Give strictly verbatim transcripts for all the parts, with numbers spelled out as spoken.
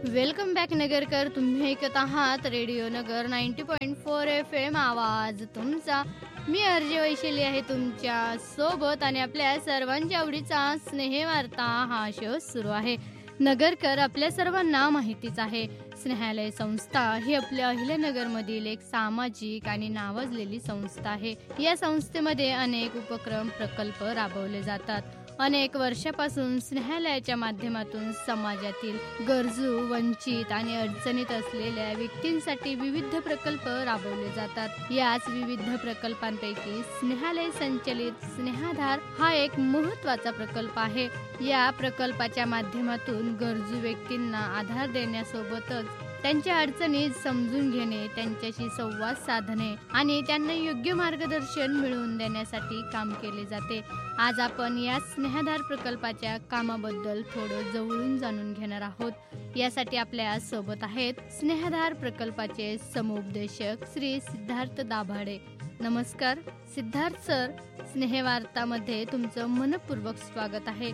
Welcome back Nagarkar. तुम्ही ऐकत आहात रेडिओ नगर ninety point four F M. आवाज तुमचा. मी अर्जे वैशिली आहे तुमच्या सोबत आणि आपल्या सर्वांच्या आवडीचा स्नेहवार्ता हा शो सुरू आहे. नगरकर, आपल्या सर्वांना माहितीच आहे, स्नेहालय संस्था ही आपल्या अहिल्यानगरमधील एक सामाजिक आणि नावाजलेली संस्था आहे. या संस्थेमध्ये अनेक उपक्रम प्रकल्प राबवले जातात. अनेक वर्षापासून स्नेहालयाच्या माध्यमातून समाजातील गरजू, वंचित आणि अडचणीत असलेल्या व्यक्तींसाठी विविध प्रकल्प राबवले जातात. याच विविध प्रकल्पांपैकी स्नेहालय संचलित स्नेहाधार हा एक महत्त्वाचा प्रकल्प आहे. या प्रकल्पाच्या माध्यमातून गरजू व्यक्तींना आधार देण्यासोबतच त्यांच्या अडचणी समजून घेणे, त्यांच्याशी संवाद साधणे आणि त्यांना योग्य मार्गदर्शन मिळवून देण्यासाठी काम केले जाते. आज आपण या स्नेहाधार प्रकल्पाच्या कामाबद्दल थोडं जवळून जाणून घेणार आहोत. यासाठी आपल्या सोबत आहेत स्नेहाधार प्रकल्पाचे समुपदेशक श्री सिद्धार्थ दाभाडे. नमस्कार सिद्धार्थ सर, स्नेहवार्तामध्ये तुमचं मनपूर्वक स्वागत आहे.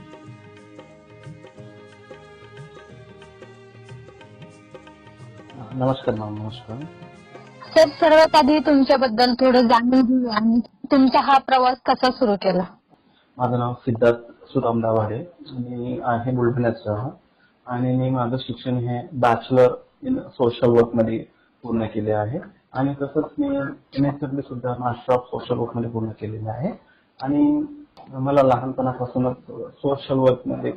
नमस्कार मॅम. नमस्कार सर, सर्वात आधी तुमच्याबद्दल थोडं जाणून घेऊया आणि तुमचा हा प्रवास कसा सुरू केला. माझं नाव सिद्धार्थ सुदाम दाभाडे. मी आहे बुलढाण्याचा आणि मी माझं शिक्षण हे बॅचलर इन सोशल वर्क मध्ये पूर्ण केले आहे आणि तसंच मी एम एस डब्ल्यू सुद्धा मास्टर ऑफ सोशल वर्क मध्ये पूर्ण केलेले आहे. आणि मला लहानपणापासूनच सोशल वर्क मध्ये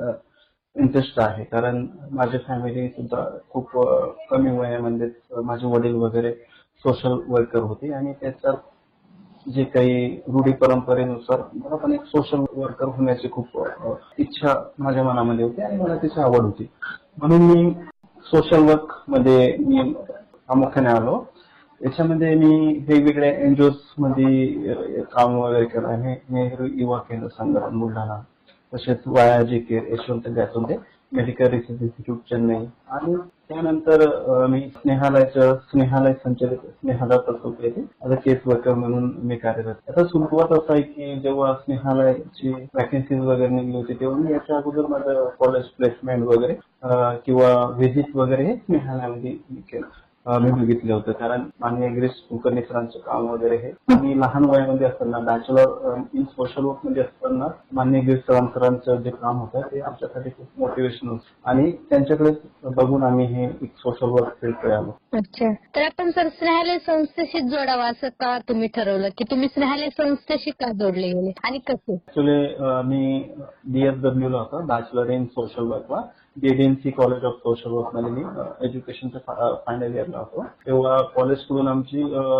इंटरेस्ट आहे, कारण माझी फॅमिली सुद्धा खूप कमी वयामध्ये माझे वडील वगैरे सोशल वर्कर होते आणि त्याच्यात जे काही रूढी परंपरेनुसार मला पण एक सोशल वर्कर होण्याची खूप इच्छा माझ्या मनामध्ये होती आणि मला त्याची आवड होती. म्हणून मी सोशल वर्क मध्ये मी प्रामुख्याने आलो. याच्यामध्ये मी वेगवेगळ्या एनजीओज मध्ये काम वगैरे केलं आहे. नेहरू युवा केंद्र संघटन बुलढाणा, तसेच वाया जे care Yashwant Gaitonde medical research institute Chennai आणि त्यानंतर मी स्नेहालयाचं स्नेहालय संचलित स्नेहाधार प्रकल्प येथे ॲज अ केस वर्कर म्हणून मी कार्यरत. आता सुरुवात असं आहे की जेव्हा स्नेहालयाची वॅकन्सीज वगैरे निघली होती तेव्हा मी याच्या अगोदर माझं कॉलेज प्लेसमेंट वगैरे किंवा व्हिजिट वगैरे हे स्नेहालयामध्ये केलं मी बघितलं होतं. कारण माननीय गिरीश कुलकर्णी सरांचं काम वगैरे हे मी लहान वयामध्ये असताना बॅचलर इन सोशल वर्क मध्ये असताना माननीय गिरीश सरांचं जे काम होतं ते आमच्यासाठी खूप मोटिवेशनल होतं आणि त्यांच्याकडे बघून आम्ही हे एक सोशल वर्क फील्डकडे आलो. अच्छा, तर आपण सर स्नेहालय संस्थेशी जोडावं असं का तुम्ही ठरवलं, की तुम्ही स्नेहालय संस्थेशी का जोडले गेले आणि कसे? ऍक्च्युली मी बीएसडब्ल्यू ला होतो, bachelor in social Varkala डीएडीएनसी college of social work मध्ये मी एज्युकेशनच्या फायनल इयरला होतो. तेव्हा कॉलेजकडून आमची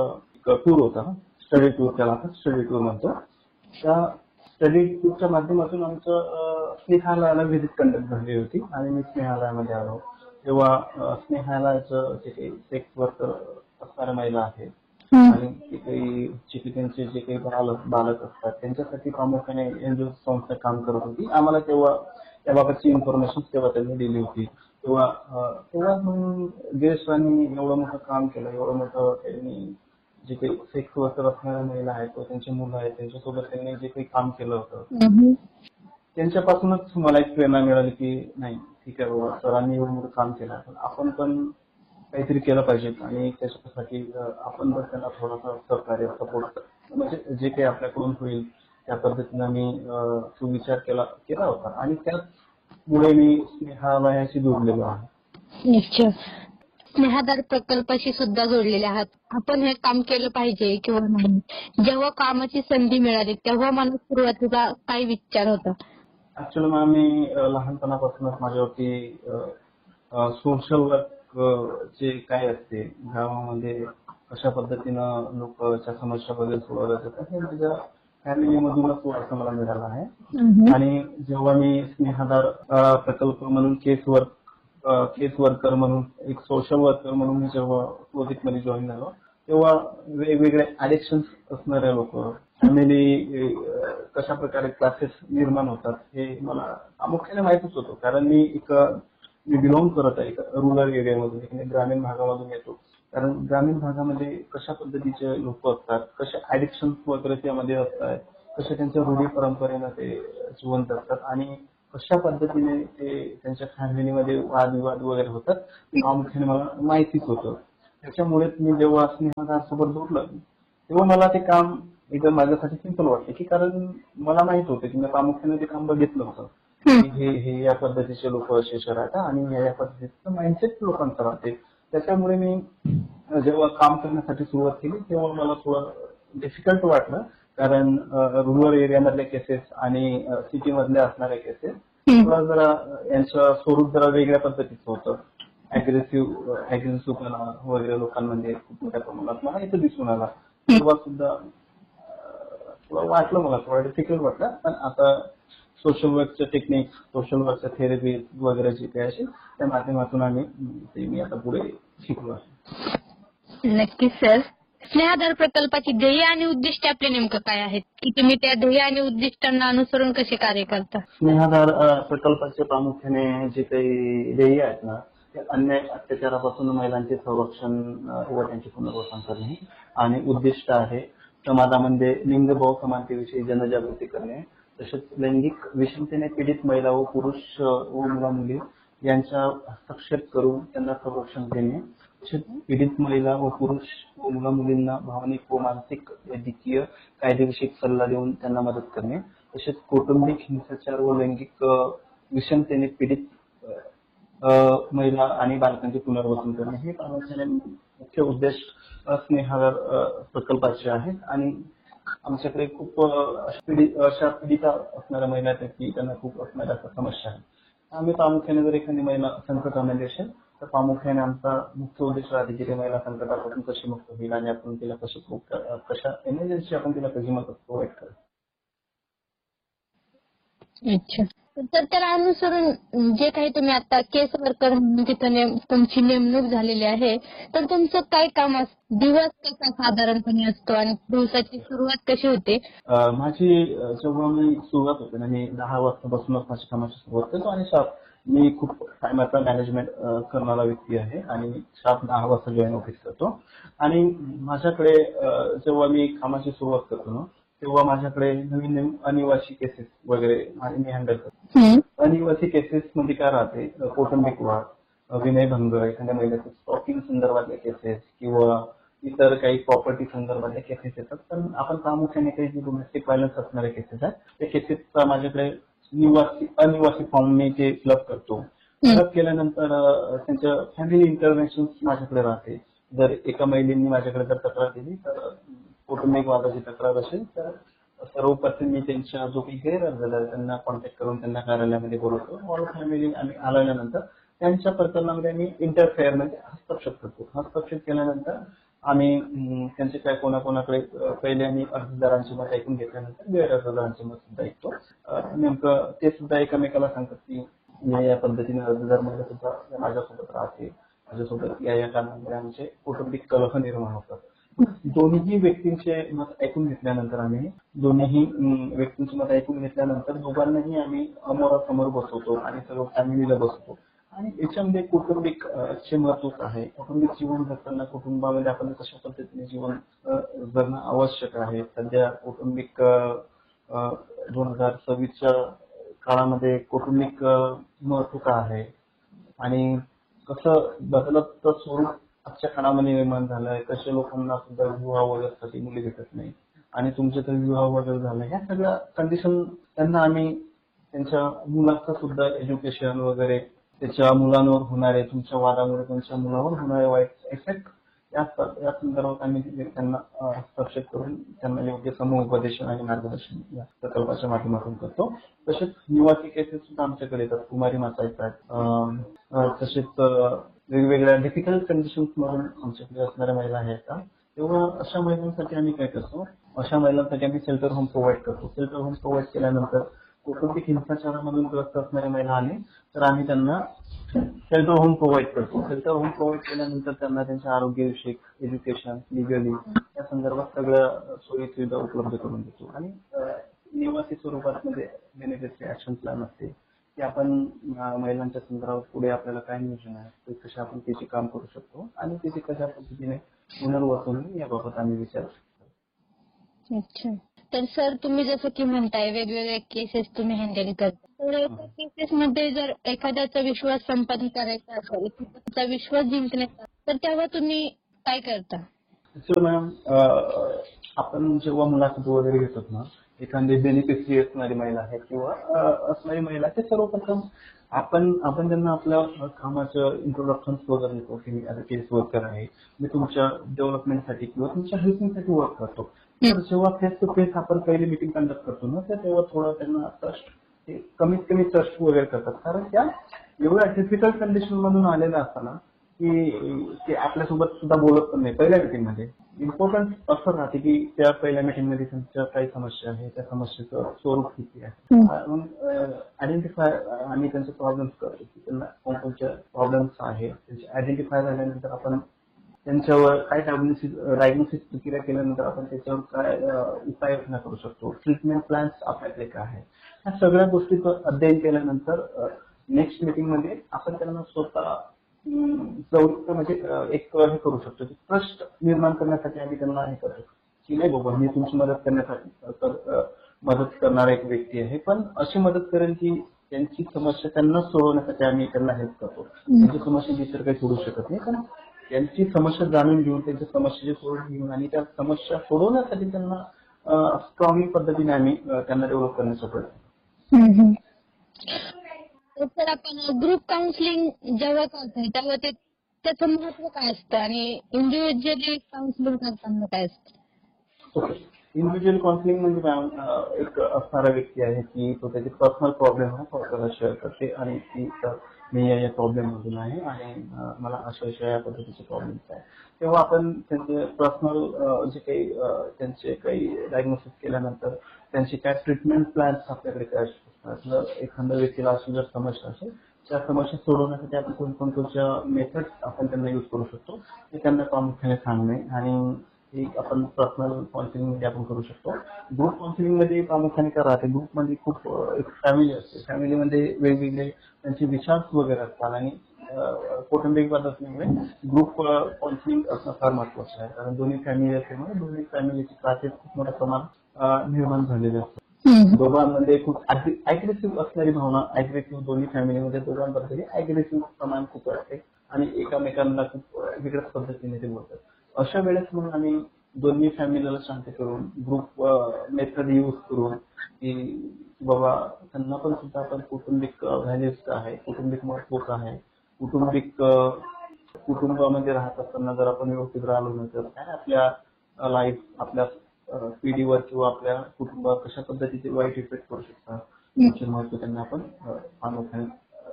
टूर होता, स्टडी टूर त्याला आपण स्टडी टूर म्हणतो. त्या स्टडी टूरच्या माध्यमातून आमचं स्नेहालयाला व्हिजिट कंडक्ट झाली होती आणि मी स्नेहालयामध्ये आलो. तेव्हा स्नेहालयाचं जे काही सेक्स वर्कर असणाऱ्या महिला आहेत आणि जे काही चिकित्सांचे जे काही बालक बालक असतात त्यांच्यासाठी प्रामुख्याने एनजीओ संस्था काम करत होती. आम्हाला तेव्हा त्याबाबतची इन्फॉर्मेशन तेव्हा त्यांनी दिली होती. तेव्हा तेव्हा गिरीशरांनी एवढं मोठं काम केलं, एवढं मोठं त्यांनी जे काही सेक्स वर्कर असणाऱ्या महिला आहेत त्यांची मुलं आहेत त्यांच्यासोबत त्यांनी जे काही काम केलं होतं त्यांच्यापासूनच मला एक प्रेरणा मिळाली की नाही ठीक आहे बाबा, सरांनी एवढं मोठं काम केलं पण आपण पण काहीतरी केलं पाहिजे आणि त्याच्यासाठी आपण पण त्यांना थोडंसं सहकार्य सपोर्ट म्हणजे जे काही आपल्याकडून होईल त्या पद्धतीनं मी सुविचार केला केला होता आणि त्याचमुळे मी स्नेहालयाशी जोडलेलो आहे. निश्चय, स्नेहाधार प्रकल्पाशी सुद्धा जोडलेले आहात. आपण हे काम केलं पाहिजे किंवा नाही, जेव्हा कामाची संधी मिळाली तेव्हा मला सुरुवातीला काय विचार होता? ऍक्च्युअली मॅम मी लहानपणापासूनच माझ्यावरती सोशल वर्क जे काय असते गावामध्ये कशा पद्धतीनं लोकांच्या समस्या वगैरे सोडवल्या जातात हे माझ्या फॅमिलीमधूनच वारसा मला मिळाला आहे. आणि जेव्हा मी स्नेहाधार प्रकल्प म्हणून केस वर्क केस वर्कर म्हणून एक सोशल वर्कर म्हणून मी जेव्हा प्रोजेक्ट मध्ये जॉईन झालो तेव्हा वेगवेगळे ऍडिक्शन असणारे लोक, फॅमिली कशा प्रकारे क्लासेस निर्माण होतात हे मला प्रामुख्याने माहितीच होतं. कारण मी एक मी बिलॉंग करत आहे रुरल एरियामधून, ग्रामीण भागामधून येतो. कारण ग्रामीण भागामध्ये कशा पद्धतीचे लोक असतात, कशा ऍडिक्शन वगैरे त्यामध्ये असतात, कशा त्यांच्या रूढी परंपरेनं ते जिवंत असतात आणि कशा पद्धतीने ते त्यांच्या फॅमिलीमध्ये वादविवाद वगैरे होतात प्रामुख्याने मला माहितीच होतं. त्याच्यामुळे मी जेव्हा स्नेहादारसोबत जोडलं तेव्हा मला ते काम एकदम माझ्यासाठी सिंपल वाटलं, की कारण मला माहित होतं की मी प्रामुख्याने ते काम बघितलं होतं की हे हे या पद्धतीचे लोक असे राहतात आणि या पद्धतीचं माइंडसेट लोकांचं राहते. त्याच्यामुळे मी जेव्हा काम करण्यासाठी सुरुवात केली तेव्हा मला थोडं डिफिकल्ट वाटलं, कारण रुरल एरियामधल्या केसेस आणि सिटी मधल्या असणाऱ्या केसेस थोडा जरा यांचं स्वरूप जरा वेगळ्या पद्धतीचं होतं. अग्रेसिव्ह अग्रेसिव्हपणा वगैरे लोकांमध्ये खूप मोठ्या प्रमाणात मला इथं दिसून आला. तेव्हा सुद्धा थोडं वाटलं, मला थोडं डिफिकल्ट वाटलं. पण आता सोशल वर्कच्या टेक्निक, सोशल वर्कच्या थेरपी वगैरे जे काही असेल त्या माध्यमातून आम्ही ते मी आता पुढे शिकलो आहे. नक्कीच सर. स्नेहाधार प्रकल्पाची ध्येय आणि उद्दिष्ट आपले नेमकं काय आहेत, की तुम्ही त्या ध्येय आणि उद्दिष्टांना अनुसरून कसे कार्य करता? स्नेहाधार प्रकल्पाचे प्रामुख्याने जे काही ध्येय आहेत ना, ते अन्याय अत्याचारापासून महिलांचे संरक्षण व त्यांचे पुनर्वसन करणे आणि उद्दिष्ट आहे समाजामध्ये लिंगभाव समानतेविषयी जनजागृती करणे, तसेच लैंगिक विषमतेने पीडित महिला व पुरुष व मुला मुली यांचा हस्तक्षेप करून त्यांना संरक्षण देणे, तसेच पीडित महिला व पुरुष व मुला मुलींना भावनिक व मानसिक वैद्यकीय कायदेविषयक सल्ला देऊन त्यांना मदत करणे, तसेच कौटुंबिक हिंसाचार व लैंगिक विषमतेने पीडित महिला आणि बालकांचे पुनर्वसन करणे हे प्रामुख्याने मुख्य उद्देश स्नेहाधार प्रकल्पाचे आहेत. आणि आमच्याकडे खूप अशा पीडिता असणाऱ्या महिला आहेत की त्यांना खूप असणाऱ्या समस्या आहेत. आम्ही प्रामुख्याने जर एखादी महिला संकटामध्ये असेल तर प्रामुख्याने आमचा मुख्य उद्देश राहते की महिला संकटापासून कशी मुक्त होईल आणि आपण तिला कशी कशा इमर्जन्सी आपण तिला कशी मदत प्रोव्हाइड करू. अच्छा. तर त्याला अनुसरून जे काही तुम्ही आता केस वर्कर म्हणून तिथं तुमची नेमणूक झालेली आहे, तर तुमचं काय काम असतं, दिवस कसा साधारणपणे असतो आणि दिवसाची सुरुवात कशी होते? माझी जेव्हा मी सुरुवात होते ना, मी दहा वाजतापासूनच माझ्या कामाची सुरुवात करतो आणि शार्प मी खूप टायमाचा मॅनेजमेंट करणारा व्यक्ती आहे आणि शार्प दहा वाजता जॉईन ऑफिस करतो. आणि माझ्याकडे जेव्हा मी कामाची सुरुवात करतो ना तेव्हा माझ्याकडे नवीन नवीन अनिवासी केसेस वगैरे मी हँडल करतो. अनिवासी केसेस मध्ये काय राहते, कौटुंबिक वाद, विनयभंग, एखाद्या महिलेच्या स्टॉकिंग संदर्भातल्या केसेस किंवा इतर काही प्रॉपर्टी संदर्भातल्या केसेस येतात. पण आपण प्रामुख्याने काही जे डोमेस्टिक व्हायलन्स असणारे केसेस आहेत त्या केसेसचा माझ्याकडे निवासी अनिवासी फॉर्म मी ते फिलअप करतो. फिलअप केल्यानंतर त्यांच्या फॅमिली इंटरव्हेन्शन माझ्याकडे राहते. जर एका महिलेने माझ्याकडे जर तक्रार दिली तर कौटुंबिक वादाची तक्रार असेल तर सर्वप्रथम मी त्यांच्या जो काही गैरहजर झाला त्यांना कॉन्टॅक्ट करून त्यांना कार्यालयामध्ये बोलवतो. ऑल फॅमिली आम्ही आल्यानंतर त्यांच्या प्रकरणामध्ये आम्ही इंटरफेअर म्हणजे हस्तक्षेप करतो. हस्तक्षेप केल्यानंतर आम्ही त्यांचे काय कोणाकोणाकडे पहिले आम्ही अर्जदारांची मत ऐकून घेतल्यानंतर गैरहजरांची मत सुद्धा ऐकतो. नेमकं ते सुद्धा एकमेकाला सांगतात की या या पद्धतीने अर्जदार महिला सुद्धा माझ्यासोबत राहते, माझ्यासोबत या या कारणामुळे आमचे कौटुंबिक कलह निर्माण होतात. दोन्ही व्यक्तींचे मत ऐकून घेतल्यानंतर आम्ही दोन्ही व्यक्तींचे मत ऐकून घेतल्यानंतर दोघांनाही आम्ही समोरासमोर बसवतो आणि सर्व फॅमिलीला बसवतो. आणि याच्यामध्ये कौटुंबिक चे महत्व आहे. कौटुंबिक जीवन जगताना कुटुंबामध्ये आपण कशा पद्धतीने जीवन जगणं आवश्यक आहे. सध्या कौटुंबिक दोन हजार सव्वीसच्या काळामध्ये कौटुंबिक महत्व काय आहे आणि कसं बदलत स्वरूप आजच्या काळामध्ये निर्माण झालंय, कशा लोकांना सुद्धा विवाह वगैरेसाठी मुली भेटत नाही आणि तुमचे तर विवाह वगैरे झालाय, ह्या सगळ्या कंडिशन त्यांना आम्ही त्यांच्या मुलाचं सुद्धा एज्युकेशन वगैरे त्याच्या मुलांवर होणारे, तुमच्या वादामुळे तुमच्या मुलावर होणारे वाईट इफेक्ट या संदर्भात आम्ही त्यांना हस्तक्षेप करून त्यांना योग्य समुपदेशन आणि मार्गदर्शन या प्रकल्पाच्या माध्यमातून करतो. तसेच निवासी केसेस सुद्धा आमच्याकडे येतात. कुमारी माता येतात, तसेच वेगवेगळ्या डिफिकल्ट कंडिशन्स मधून आमच्याकडे असणाऱ्या महिला आहेत. तेव्हा अशा महिलांसाठी आम्ही काय करतो, अशा महिलांसाठी आम्ही शेल्टर होम प्रोव्हाइड करतो. शेल्टर होम प्रोव्हाइड केल्यानंतर कौटुंबिक हिंसाचारामधून ग्रस्त असणाऱ्या महिला आले तर आम्ही त्यांना शेल्टर होम प्रोव्हाइड करतो. शेल्टर होम प्रोव्हाइड केल्यानंतर त्यांना त्यांच्या आरोग्यविषयक, एज्युकेशन, लिगली या संदर्भात सगळ्या सोयी सुविधा उपलब्ध करून देतो. आणि निवासी स्वरूपात मध्ये बेनिफिटरी ऍक्शन प्लॅन असते की आपण महिलांच्या संदर्भात पुढे आपल्याला काय नियोजन आहे, ते कशा आपण त्याचे काम करू शकतो आणि त्याची कशा पद्धतीने पुनर्वसन याबाबत आम्ही विचार करतो. अच्छा. तर सर तुम्ही जसं की म्हणताय वेगवेगळ्या केसेस तुम्ही हँडल करता, तर त्या केसेस मध्ये जर एखाद्याचा विश्वास संपादन करायचा असेल, एखाद्याचा विश्वास जिंकण्याचा, तर तेव्हा तुम्ही काय करता? सर मॅम, आपण जेव्हा मुलाखत वगैरे घेतात ना, एखादी बेनिफिशरी असणारी महिला आहे किंवा अ, असणारी महिला, ते सर्वप्रथम आपण आपण त्यांना आपल्या कामाचं इंट्रोडक्शन वगैरे देतो की मी ऍज अ केस वर्कर आहे, मी तुमच्या डेव्हलपमेंटसाठी किंवा तुमच्या हेल्पिंगसाठी वर्क करतो. तर जेव्हा फेस टू फेस आपण पहिली मिटिंग कंडक्ट करतो ना, तर तेव्हा थोडं त्यांना ट्रस्ट, ते कमीत कमी ट्रस्ट वगैरे करतात. कारण त्या एवढ्या डिफिकल्ट कंडिशन मधून आलेल्या असताना की ते आपल्यासोबत सुद्धा बोलत पण नाही पहिल्या मीटिंग मध्ये. इम्पॉर्टंट असं राहते की त्या पहिल्या मीटिंग मध्ये त्यांच्या काही समस्या आहे, त्या समस्येचं स्वरूप किती आहे, मग आयडेंटिफाय आणि त्यांचे प्रॉब्लेम्स करतो की त्यांना कोणकोणत्या प्रॉब्लेम्स आहे, त्यांचे आयडेंटिफाय झाल्यानंतर आपण त्यांच्यावर काय डायग्नोसिस डायग्नोसिस प्रक्रिया केल्यानंतर आपण त्याच्यावर काय उपाययोजना करू शकतो, ट्रीटमेंट प्लॅन्स आपल्याकडे काय आहे, ह्या सगळ्या गोष्टीचं अध्ययन केल्यानंतर नेक्स्ट मीटिंग मध्ये आपण त्यांना स्वतः जवळ म्हणजे एक हे करू शकतो, ट्रस्ट निर्माण करण्यासाठी आम्ही त्यांना हे करतो की नाही बाबा मी तुमची मदत करण्यासाठी मदत करणारा एक व्यक्ती आहे, पण अशी मदत करेल की त्यांची समस्या त्यांना सोडवण्यासाठी आम्ही त्यांना हेल्प करतो. त्यांची समस्या इतर काही सोडू शकत नाही, पण त्यांची समस्या जाणून घेऊन त्यांच्या समस्येचे सोडून घेऊन आणि त्या समस्या सोडवण्यासाठी त्यांना स्ट्रॉंगली पद्धतीने आम्ही त्यांना डेव्हलप करण्याचा प्रयत्न. तर सर आपण ग्रुप काउन्सिलिंग जेव्हा करतोय तेव्हा ते त्याचं महत्व काय असतं आणि इंडिव्हिज्युअली काउन्सिलिंग करताना काय असतं? ओके, इंडिव्हिज्युअल काउन्सिलिंग म्हणजे मॅम एक असणारा व्यक्ती आहे की तो त्याचे पर्सनल प्रॉब्लेम आहे स्वतःला शेअर करते आणि की मी या प्रॉब्लेम मधून आहे आणि मला अशा अशा या पद्धतीचे प्रॉब्लेम्स आहे. तेव्हा आपण त्यांचे पर्सनल जे काही त्यांचे काही डायग्नोसिस केल्यानंतर त्यांची काय ट्रीटमेंट प्लॅन्स आपल्याकडे काय असतात, जर एखाद्या व्यक्तीला अशी जर समस्या असेल त्या समस्या सोडवण्यासाठी आपण कोणकोणत्या मेथड्स आपण त्यांना युज करू शकतो ते त्यांना प्रामुख्याने सांगणे आणि एक आपण पर्सनल काउन्सिलिंग मध्ये आपण करू शकतो. ग्रुप काउन्सिलिंग मध्ये प्रामुख्याने काय राहते, ग्रुपमध्ये खूप एक फॅमिली असते, फॅमिलीमध्ये वेगवेगळे त्यांचे विचार वगैरे असतात आणि कौटुंबिक पद्धतीमुळे ग्रुप काउन्सिलिंग असणं फार महत्वाचं आहे. कारण दोन्ही फॅमिली असल्यामुळे दोन्ही फॅमिलीची क्लासेस खूप मोठ्या प्रमाणात निर्माण झालेले असतात. दोघांमध्ये खूप अग्रेसिव्ह असणारी भावना, अग्रेसिव्ह दोन्ही फॅमिलीमध्ये दोघांबद्दल अग्रेसिव्ह प्रमाण खूप असते आणि एकामेकांना खूप वेगळ्याच पद्धतीने ते बोलतात. अशा वेळेस मग आम्ही दोन्ही फॅमिलीला शांत करून ग्रुप मेथड यूज करून की बाबा त्यांना पण सुद्धा आपण कौटुंबिक व्हॅल्यूज काय आहे, कौटुंबिक महत्व काय आहे, कौटुंबिक कुटुंबामध्ये राहत असताना जर आपण व्यवस्थित राहिलो नाही तर काय आपल्या लाईफ आपल्या पिढीवर किंवा आपल्या कुटुंबावर कशा पद्धतीचे वाईट इफेक्ट करू शकतात याचे महत्व त्यांना आपण प्रामुख्याने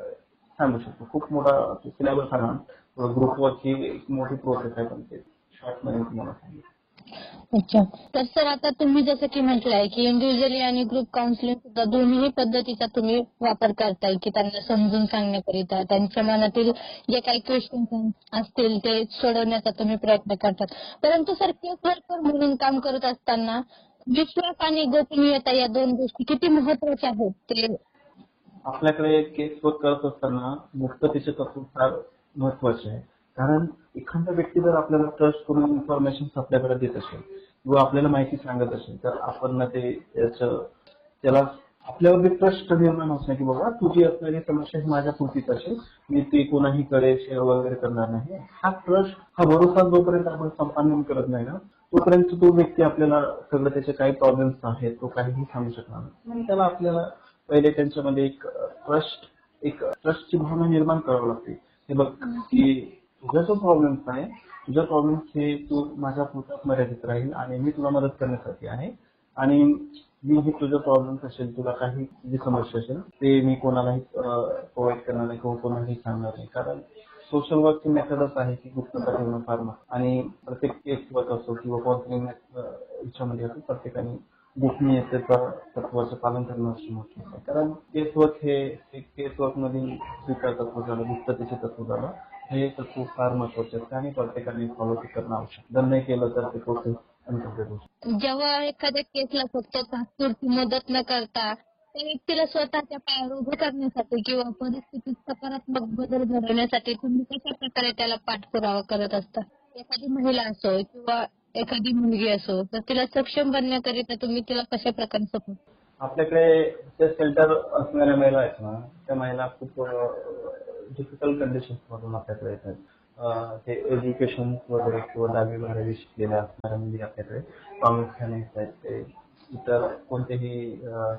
सांगू शकतो. खूप मोठा सिलेबस आहे, ग्रुपवरची एक मोठी प्रोसेस आहे, पण ते शॉर्ट मध्ये तुम्हाला सांगितलं. अच्छा, तर सर आता तुम्ही जसं की म्हटलंय की इंडिव्हिज्युअली आणि ग्रुप काउन्सिलिंग सुद्धा दोन्ही पद्धतीचा तुम्ही वापर करताय की त्यांना समजून सांगण्याकरिता त्यांच्या मनातील जे काही क्वेश्चन असतील ते सोडवण्याचा तुम्ही प्रयत्न करतात. परंतु सर केस वर्कर म्हणून काम करत असताना विश्वास आणि गोपनीयता या दोन गोष्टी किती महत्वाच्या आहेत ते आपल्याकडे केस वर्क करत असताना मुक्ततेचे तत्व फार महत्वाचे आहे. कारण एखादा व्यक्ती जर आपल्याला ट्रस्ट करून इन्फॉर्मेशन आपल्याकडे देत असेल किंवा आपल्याला माहिती सांगत असेल तर आपण ते त्याला आपल्यावर ट्रस्ट निर्माण होत नाही की बाबा तुझी असणारी समस्या ही माझ्या पुरतीच असेल, मी ती कोणाहीकडे शेअर वगैरे करणार नाही. हा ट्रस्ट हा भरोसा जोपर्यंत आपण संपादन करत नाही ना तोपर्यंत तो व्यक्ती आपल्याला सगळं त्याचे काही प्रॉब्लेम्स आहेत तो काहीही सांगू शकणार नाही. त्याला आपल्याला पहिले त्यांच्यामध्ये एक ट्रस्ट एक ट्रस्टची भावना निर्माण करावी लागते. हे बघ की तुझा जो प्रॉब्लेम आहे तुझा प्रॉब्लेम हे तू माझ्या पुरतात मर्यादित राहील आणि मी तुला मदत करण्यासाठी आहे आणि मी हे तुझं प्रॉब्लेम असेल तुला काही जी समस्या असेल ते मी कोणालाही प्रोव्हाइड करणार नाही किंवा कोणालाही सांगणार नाही. कारण सोशल वर्कची मेथडच आहे की गुप्तता ठेवणं फार महत्त्वाचं आणि प्रत्येक केस वर्क असो किंवा काउन्सिलिंग याच्यामध्ये असो प्रत्येकाने गोपनीयतेचा तत्वाचं पालन करणं असं महत्त्वाचं आहे. कारण केस वर्क हे केस वर्क मध्ये स्वीकार तत्व झालं, गुप्ततेचे तत्व झालं, हे तत्व फार महत्वाचे असते आणि प्रत्येकाने फॉलो करणं आवश्यक. जर नाही केलं तर ते प्रोसेस अनकम्प्लीट होईल. जेव्हा एखाद्या केसला फक्त तात्पुरती मदत न करता त्या व्यक्तीला स्वतःच्या पायावर उभं करण्यासाठी किंवा परिस्थितीत सकारात्मक बदल घडवण्यासाठी तुम्ही कशा प्रकारे त्याला पाठपुरावा करत असता? एखादी महिला असो किंवा एखादी मुलगी असो तर तिला सक्षम बनण्याकरिता तुम्ही तिला कशा प्रकारे सपोर्ट? आपल्याकडे जे शेल्टर असणाऱ्या महिला आहेत ना, त्या महिला खूप डिफिकल्ट कंडिशन्स मधून आपल्याकडे येतात. अं, ते एज्युकेशन वगैरे किंवा दहावी बारावी शिकलेल्या असणाऱ्या मुली आपल्याकडे प्रामुख्याने येतात. ते इतर कोणत्याही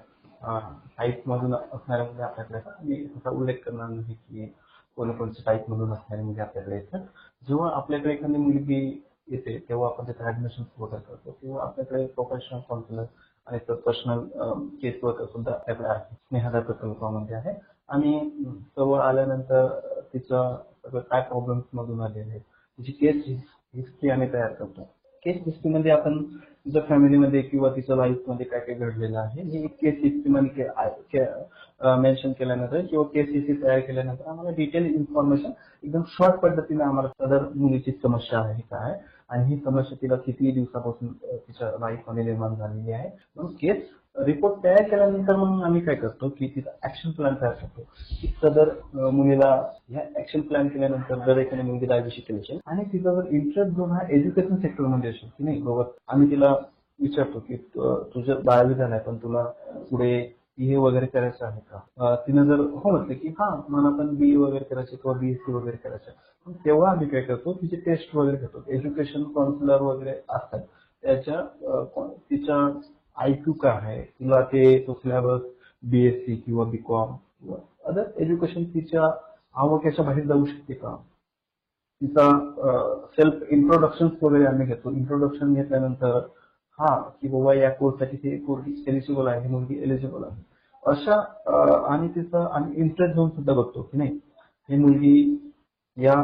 टाईप मधून असणाऱ्या मुली आपल्याकडे येतात. मी असा उल्लेख करणार नाही की कोणकोणत्या टाईप मधून असणाऱ्या मुली आपल्याकडे येतात. जेव्हा आपल्याकडे एखादी मुलगी येते तेव्हा आपण त्याचं ऍडमिशन वगैरे करतो तेव्हा आपल्याकडे प्रोफेशनल काउन्सिलर आणि प्रोफेशनल केस वर्कर सुद्धा आपल्याकडे आहे. स्नेहदा प्रकल्पामध्ये आहे. आणि जवळ आल्यानंतर तिचं सगळं काय प्रॉब्लेम्स मधून आलेले आहेत तिची केस हिस्ट्री आम्ही तयार करतो. केस हिस्ट्रीमध्ये आपण तिच्या फॅमिलीमध्ये किंवा तिच्या लाईफमध्ये काय काय घडलेलं आहे हे केस हिस्ट्रीमध्ये मेन्शन केल्यानंतर किंवा केस हिस्ट्री तयार केल्यानंतर आम्हाला डिटेल इन्फॉर्मेशन एकदम शॉर्ट पद्धतीने आम्हाला सदर मुलीची समस्या आहे काय आणि ही समस्या तिला किती दिवसापासून तिच्या लाईफमध्ये निर्माण झालेली आहे. म्हणून केस रिपोर्ट तयार केल्यानंतर मग आम्ही काय करतो की तिचा ऍक्शन प्लॅन तयार करतो की सदर मुलीला ह्या ऍक्शन प्लॅन केल्यानंतर जर एखादी मुलगी दहावी शिकली असेल आणि तिचा जर इंटरेस्ट जो हा एज्युकेशन सेक्टरमध्ये असेल की नाही बाबा आम्ही तिला विचारतो की तुझं बारावी झालाय पण तुला पुढे बीए वगैरे करायचं आहे का. तिनं जर हो म्हटलं की हा मला पण बीए वगैरे करायचं किंवा बीएससी वगैरे करायचं तेव्हा आम्ही काय करतो तिचे टेस्ट वगैरे घेतो. एज्युकेशन काउन्सिलर वगैरे असतात त्याच्या तिच्या आयक्यू काय आहे तिला ते तो सिलेबस बीएससी किंवा बीकॉम किंवा अदर एज्युकेशन तिच्या आवडीच्या बाहेर जाऊ शकते का. तिचा सेल्फ इंट्रोडक्शन वगैरे आम्ही घेतो. इंट्रोडक्शन घेतल्यानंतर हा की बाबा या कोर्ससाठी ती मुलगी एलिजिबल आहे मुलगी एलिजिबल आहे अशा आणि तिचा आम्ही इंटरेस्ट घेऊन सुद्धा बघतो की नाही ही मुलगी या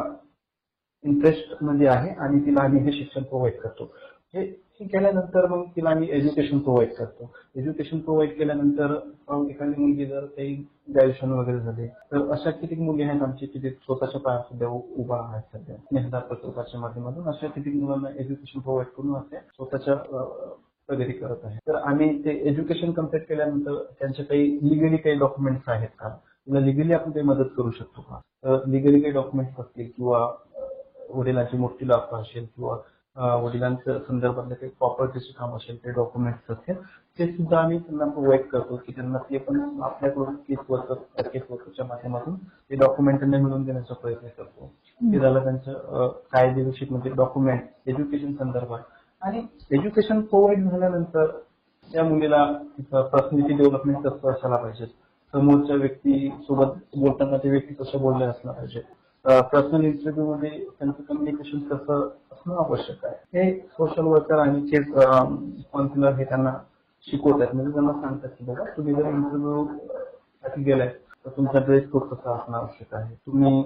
इंटरेस्ट मध्ये आहे आणि तिला आम्ही हे शिक्षण प्रोव्हाइड करतो. हे केल्यानंतर मग तिला आम्ही एज्युकेशन प्रोव्हाइड करतो. एज्युकेशन प्रोव्हाइड केल्यानंतर एखादी मुलगी जर काही ग्रॅज्युएशन वगैरे झाले तर अशा किती मुली आहेत आमची की ते स्वतःच्या पायावर सुद्धा उभा आहेत सध्या. स्नेहदा प्रकल्पाच्या माध्यमातून अशा किती मुलांना एज्युकेशन प्रोव्हाइड करून असे स्वतःच्या प्रगती करत आहे. तर आम्ही ते एज्युकेशन कम्प्लीट केल्यानंतर त्यांचे काही लिगली काही डॉक्युमेंट्स आहेत का तिला लिगली आपण काही मदत करू शकतो का. तर लिगली काही डॉक्युमेंट्स असतील किंवा वडिलांची मोठी लाभ असेल किंवा वडिलांच्या संदर्भातले काही प्रॉपर्टीचे काम असेल ते डॉक्युमेंट्स असतील ते सुद्धा आम्ही त्यांना प्रोव्हाइड करतो की त्यांना ते पण आपल्याकडून केस वर्कर केस वर्करच्या माध्यमातून ते डॉक्युमेंट त्यांना मिळवून देण्याचा प्रयत्न करतो. ते झालं त्यांचं कायदेशीर म्हणजे डॉक्युमेंट एज्युकेशन संदर्भात. आणि एज्युकेशन प्रोव्हाइड झाल्यानंतर त्या मुलीला पर्सनॅलिटी डेव्हलपमेंट कसं असायला पाहिजे समोरच्या व्यक्ती सोबत बोलताना ते व्यक्ती कसं बोलले असलं पाहिजे पर्सनल इंटरव्ह्यू मध्ये त्यांचं कम्युनिकेशन कसं असणं आवश्यक आहे हे सोशल वर्कर आणि केस काउन्सिलर हे त्यांना शिकवतात. म्हणजे त्यांना सांगतात की बाबा तुम्ही जर इंटरव्ह्यू साठी गेलाय तर तुमचा ड्रेस कोड कसा असणं आवश्यक आहे तुम्ही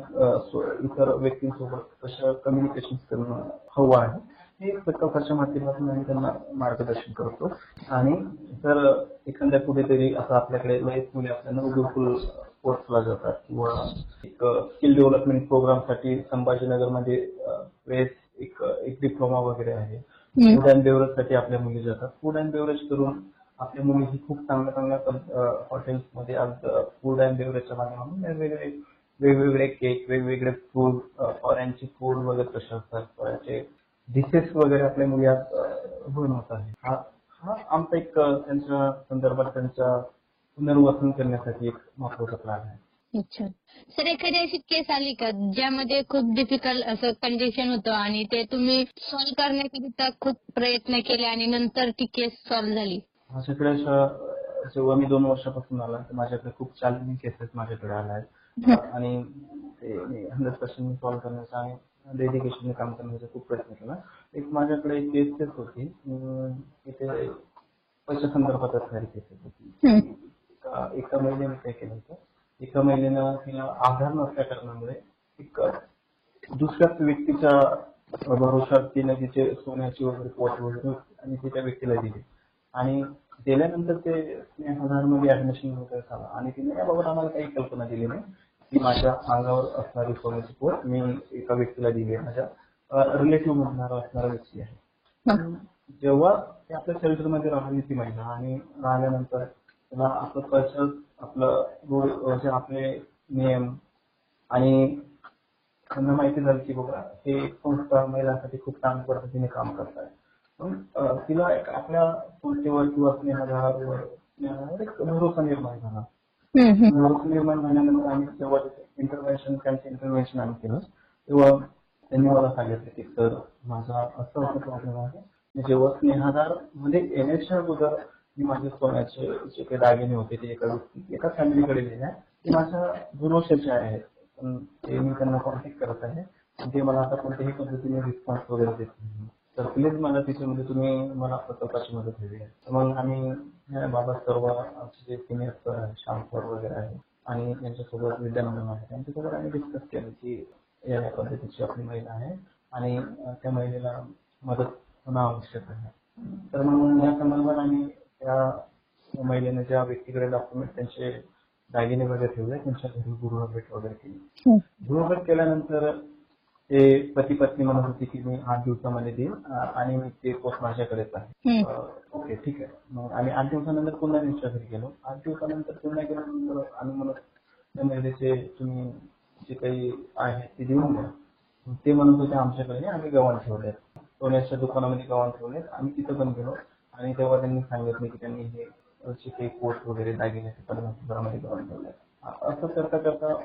इतर व्यक्तींसोबत कसं कम्युनिकेशन करणं हवं आहे हे प्रकल्पाच्या माध्यमातून आम्ही त्यांना मार्गदर्शन करतो. आणि जर एखाद्या कुठेतरी असं आपल्याकडे लयच मुली असल्यानं गुरुकुल कोर्सला जातात किंवा एक स्किल डेव्हलपमेंट प्रोग्रामसाठी संभाजीनगरमध्ये वेळेस एक एक डिप्लोमा वगैरे आहे. फूड अँड बेवरेज साठी आपल्या मुली जातात. फूड अँड बेवरेज करून आपल्या मुली ही खूप चांगल्या चांगल्या हॉटेल्समध्ये फूड अँड बेवरेजच्या माध्यमातून वेगवेगळे वेगवेगळे केक वेगवेगळे फूड फॉरेनचे फूड वगैरे कसे असतात फॉरेनचे डिशेस वगैरे आपल्या मुली आज बनवत आहे. हा हा आमचा एक त्यांच्या संदर्भात त्यांच्या पुनर्वसन करण्यासाठी एक महत्वाचा प्लॅन आहे. अच्छा सर एखादी अशी केस आली का ज्यामध्ये खूप डिफिकल्ट असं कंडिशन होतं आणि ते तुम्ही सॉल्व्ह करण्याकरिता खूप प्रयत्न केले आणि नंतर ती केस सॉल्व्ह झाली. माझ्याकडे जेव्हा मी दोन वर्षापासून आला तर माझ्याकडे खूप चॅलेंजिंग केसेस माझ्याकडे आल्या आहेत आणि ते मी हंड्रेड पर्सेंट सॉल्व्ह करण्याचा आणि डेडिकेशनने काम करण्याचा खूप प्रयत्न केला. एक माझ्याकडे एक केस केस होती इथे पैशा संदर्भात असणारी केसेस होती. एका महिलेने काय केलं होतं एका महिलेनं तिला आधार नसल्या कारणामुळे एक दुसऱ्याच व्यक्तीच्या भरोशात तिने तिचे सोन्याची वगैरे पोच वगैरे आणि ती त्या व्यक्तीला दिली आणि दिल्यानंतर ते आधारमध्ये ऍडमिशन वगैरे झालं आणि तिने याबाबत आम्हाला काही कल्पना दिली नाही की माझ्या अंगावर असणारी सोन्याची पोच मी एका व्यक्तीला दिली आहे माझ्या रिलेटिव्ह म्हणणारा असणारा व्यक्ती आहे. जेव्हा ते आपल्या शेल्टरमध्ये राहिली ती महिला आणि राहिल्यानंतर त्याला आपलं कल्चर आपलं जे आपले नियम आणि त्यांना माहिती झालं की बाबा हे संस्था महिलांसाठी खूप चांगल्या पद्धतीने काम करत आहे पण अ, तिला एक आपल्या संस्थेवर किंवा स्नेहाधारावर स्नेहाधारावर एक भरोसा निर्माण झाला. हम्म, हम्म. भरोसा निर्माण झाल्यानंतर आम्ही तेव्हा इंटरव्हेन्शन त्यांचं इंटरव्हेन्शन आम्ही केलं. तेव्हा त्यांनी मला सांगितलं की सर माझा असं असं प्रॉब्लेम आहे. मी जेव्हा स्नेहाधार मध्ये येण्याच्या अगोदर मी माझे सोन्याचे जे काही दागिने होते ते एका व्यक्ती एका फॅमिलीकडे दिले आहे. ते माझ्या भरोशाचे आहेत. पण ते मी त्यांना कॉन्टॅक्ट करत आहे. ते मला आता कोणत्याही पद्धतीने रिस्पॉन्स वगैरे देत नाही. तर प्लीज मला त्याच्यामध्ये तुम्ही मला प्रकल्पाची मदत हवी आहे. मग आम्ही बाबा सर्व आमचे जे सिनियर सर आहे श्याम सर वगैरे आहे आणि यांच्यासोबत विद्यानंदन आहे त्यांच्यासोबत आम्ही डिस्कस केलं की या या पद्धतीची आपली महिला आहे आणि त्या महिलेला मदत होणं आवश्यक आहे. तर मग या संदर्भात आम्ही त्या महिलेने ज्या व्यक्तीकडे डॉक्युमेंट त्यांचे दागिने वगैरे ठेवले त्यांच्या घरी गृहभेट वगैरे केली. गृहभेट केल्यानंतर ते पती पत्नी म्हणत होती की मी आठ दिवसामध्ये देईन आणि मी ते पोस्ट माझ्याकडेच आहे. ओके ठीक आहे. मग आम्ही आठ दिवसानंतर पुन्हा त्यांच्या घरी गेलो. आठ दिवसानंतर पुन्हा गेल्यानंतर आम्ही म्हणत त्या महिलेचे तुम्ही जे काही आहे ते देऊन द्या. ते म्हणत होते आमच्याकडे आम्ही गव्हाण ठेवलेत. सोन्याच्या दुकानामध्ये गव्हाण ठेवलेत. आम्ही तिथं पण गेलो आणि तेव्हा त्यांनी सांगितलं की त्यांनी हे जे काही पोस्ट वगैरे दागिने पन्नास हजारामध्ये गव्हाण ठेवले. असं करता करता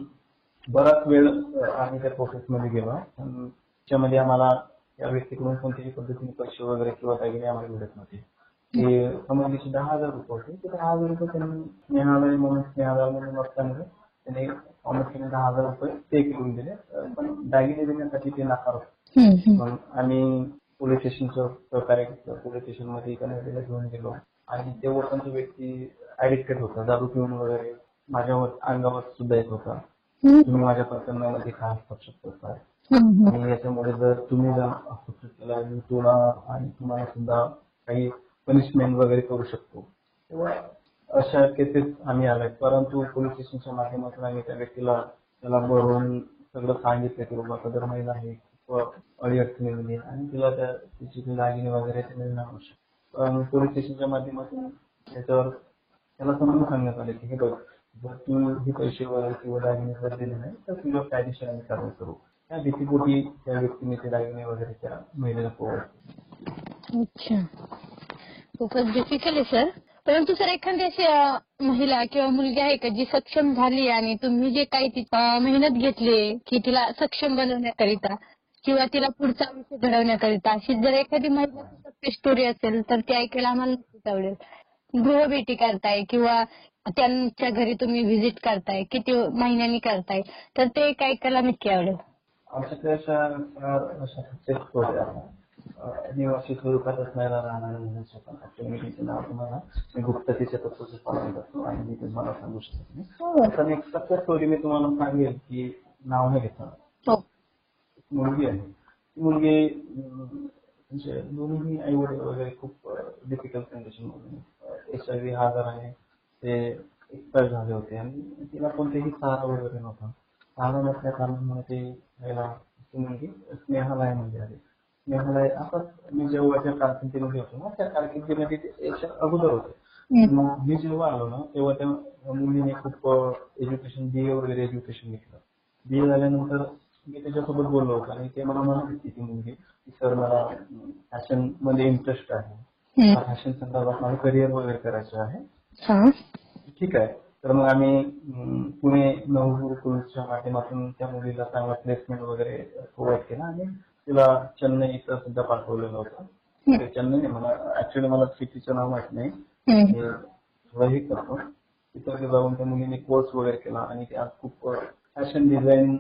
बराच वेळ आम्ही त्या प्रोसेसमध्ये गेलो. त्याच्यामध्ये आम्हाला या व्यक्तीकडून कोणत्याही पद्धतीने पैसे वगैरे किंवा दागिने आम्हाला मिळत नव्हते. ते संबंधीचे दहा हजार रुपये होते. ते दहा हजार रुपये त्यांनी स्नेहालय म्हणून स्नेहालय म्हणून असल्यामुळे त्यांनी प्रामुख्याने दहा हजार रुपये पे करून दिले. पण दागिने देण्यासाठी ते नाकार होते. मग आम्ही पोलीस स्टेशनचं सहकार्य केलं. पोलीस स्टेशनमध्ये एका महिलेला घेऊन गेलो आणि ते वरचा व्यक्ती ऍडिक्टेड होता. दारू पिऊन वगैरे माझ्यावर अंगावर सुद्धा येत होता. तुम्ही माझ्या प्रकरणामध्ये काय हस्तक्षेप करताय आणि याच्यामुळे जर तुम्ही जर हस्तक्षेप केला मी तुला आणि तुम्हाला सुद्धा काही पनिशमेंट वगैरे करू शकतो. तेव्हा अशा केसेस आम्ही आलाय. परंतु पोलीस स्टेशनच्या माध्यमातून आम्ही त्या व्यक्तीला त्याला बरोबर सगळं सांगितलं की बाबा सदर महिला आहे खूप अडीअडचणीमध्ये आणि तिला त्या तिची दागिने वगैरे ते मिळणं आवश्यक. पण पोलीस स्टेशनच्या माध्यमातून त्याच्यावर त्याला समजून सांगण्यात आले की हे बघ जर तू हे पैसे वगैरे किंवा दागिने जर दिले नाही तर तुझ्या कायदेशीर आम्ही कारवाई करू. त्या भीतीपोटी त्या व्यक्तीने ते दागिने वगैरे त्या महिलेला प्रोव्हाइड. अच्छा, खूपच डिफिकल्ट आहे सर. परंतु सर एखादी अशी महिला किंवा मुलगी आहे का जी सक्षम झाली आणि तुम्ही जे काही ती मेहनत घेतली की तिला सक्षम बनवण्याकरिता किंवा तिला पुढचा आयुष्य घडवण्याकरिता अशी जर एखादी महिलाची सक्सेस स्टोरी असेल तर ती ऐकायला आम्हाला नक्कीच आवडेल. गृहभेटी करताय किंवा त्यांच्या घरी तुम्ही व्हिजिट करताय किती महिन्यांनी करताय तर ते एक ऐकायला नक्की आवडेल. आमच्याकडे अशा सक्सेस स्टोरी आहे. निवासी स्वरूपात असणारा राहणारा मुलांच्या ऍक्टिव्हिटीचं नाव तुम्हाला मी गुप्ततेच्या तत्वाचं पालन करतो आणि मी तुम्हाला सांगू शकत नाही. आता एक सक्सेस स्टोरी मी तुम्हाला सांगेल की नाव नाही घेतलं. मुलगी आहे. ती मुलगी म्हणजे दोन्ही आई वडील वगैरे खूप डिफिकल्ट कंडिशन मध्ये एच आय व्ही हा आजार आहे ते एक्सपायर झाले होते आणि तिला कोणतेही सहारा वगैरे नव्हता. सहारा नसल्या कारणामुळे ते पहिला ती मुलगी स्नेहालयामध्ये आली. स्नेहालय असंच मी जेव्हा ज्या कारकिर्दीमध्ये होतो ना त्या कारकिर्दीमध्ये याच्या अगोदर होते. मग मी जेव्हा आलो ना तेव्हा त्या मुलीने खूप एज्युकेशन बी ए वगैरे एज्युकेशन घेतलं. बी ए झाल्यानंतर मी त्याच्यासोबत बोललो होतो आणि ते मला म्हणत होती ती मुलगी की सर मला फॅशन मध्ये इंटरेस्ट आहे. फॅशन संदर्भात मला करिअर वगैरे करायचं आहे. ठीक आहे. तर मग आम्ही पुणे नवगुरुकुलच्या माध्यमातून त्या मुलीला चांगला प्लेसमेंट वगैरे प्रोव्हाइड केला आणि तिला चेन्नई इथं सुद्धा पाठवलेलं होतं. चेन्नई मला ऍक्च्युअली मला सिटीचं नाव माहित नाही. थोडंही करतो. तिथं जाऊन त्या मुलीने कोर्स वगैरे केला आणि ते आज खूप फॅशन डिझाईन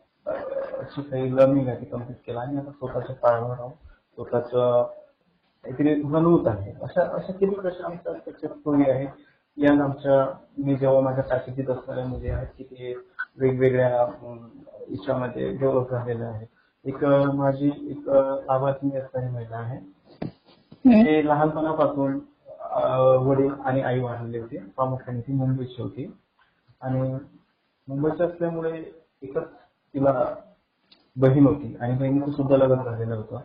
अशी काही लर्निंग आहे ती कम्प्लीट केला आणि आता स्वतःच्या पायावर राहून स्वतःचं काहीतरी बनवत आहे. अशा अशा किती प्रश्न आमच्या सक्सेस स्टोरी आहे. या आमच्या मी जेव्हा माझ्या कारकिर्दीत असणाऱ्या मुली आहेत की ते वेगवेगळ्या याच्यामध्ये डेव्हलप झालेल्या आहेत. एक माझी एक लाभार्थी असणारी महिला आहे. ते लहानपणापासून वडील आणि आई वाढलेले होते. प्रामुख्याने ती मुंबईची होती आणि मुंबईची असल्यामुळे एकच तिला बहीण होती आणि बहिणीचं सुद्धा लग्न झालेलं होतं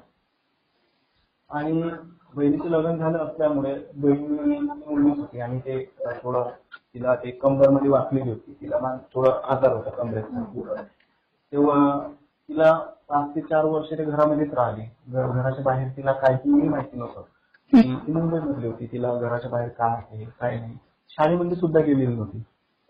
आणि बहिणीचं लग्न झालं असल्यामुळे बहिणी मुलगीच होती आणि ते थोडं तिला ते कंबरमध्ये वाकलेली होती. तिला थोडा आजार होता कमरेचा. तेव्हा तिला पाच ते चार वर्ष ते घरामध्येच राहिली. घराच्या बाहेर तिला काहीही माहिती नव्हतं. ती ती मुंबईमधली होती. तिला घराच्या बाहेर काय आहे काय नाही शाळेमध्ये सुद्धा गेलेली नव्हती.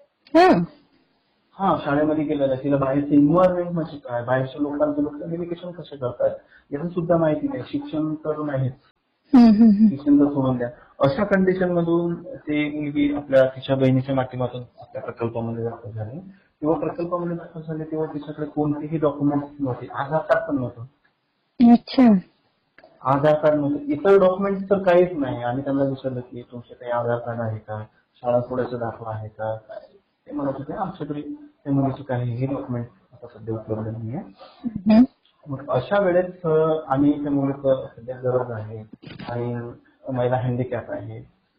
हा शाळेमध्ये गेलेलं तिला बाहेरचं इन्व्हायरमेंट म्हणजे काय, बाहेरच्या लोकांसोबत कम्युनिकेशन कसं करतात याचं सुद्धा माहिती नाही. शिक्षण तर नाहीच, शिक्षण तर सोडून द्या. अशा कंडिशन मधून ते मुलगी आपल्या तिच्या बहिणीच्या माध्यमातून आपल्या प्रकल्पामध्ये दाखल झाली. तेव्हा प्रकल्पामध्ये दाखल झाले तेव्हा तिच्याकडे कोणतेही डॉक्युमेंट्स नव्हते. आधार कार्ड पण नव्हतं. आधार कार्ड नव्हतं, इतर डॉक्युमेंट्स तर काहीच नाही. आणि त्यांना विचारलं की तुमचे काही आधार कार्ड आहे का, शाळा सोडायचा दाखला आहे का, ते म्हणत होते आमच्याकडे त्या मुलीचे काहीही डॉक्युमेंट आता सध्या उपलब्ध नाहीये. मग अशा वेळेस आम्ही त्या मुलीचं सध्या गरज आहे आणि महिला हँडिकॅप आहे,